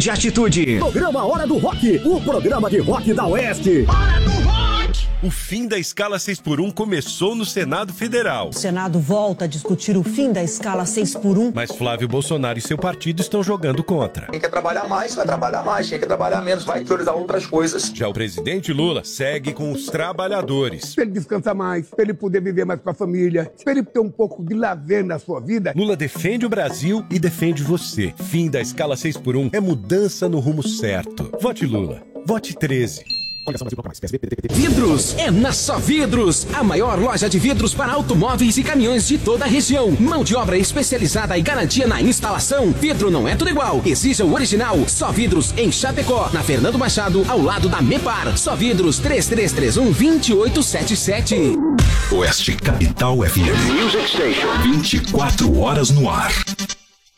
de atitude. Programa Hora do Rock, o programa de rock da Oeste. Hora do Rock! O fim da escala 6x1 começou no Senado Federal. O Senado volta a discutir o fim da escala 6x1. Mas Flávio Bolsonaro e seu partido estão jogando contra. Quem quer trabalhar mais, vai trabalhar mais. Quem quer trabalhar menos, vai priorizar outras coisas. Já o presidente Lula segue com os trabalhadores. Para ele descansar mais, para ele poder viver mais com a família, para ele ter um pouco de lazer na sua vida. Lula defende o Brasil e defende você. Fim da escala 6x1 é mudança no rumo certo. Vote Lula. Vote 13. Vidros é na Só Vidros, a maior loja de vidros para automóveis e caminhões de toda a região. Mão de obra especializada e garantia na instalação. Vidro não é tudo igual, exija o original. Só Vidros em Chapecó, na Fernando Machado, ao lado da Mepar. Só Vidros 3331-2877. Oeste Capital FM. Music Station. 24 horas no ar.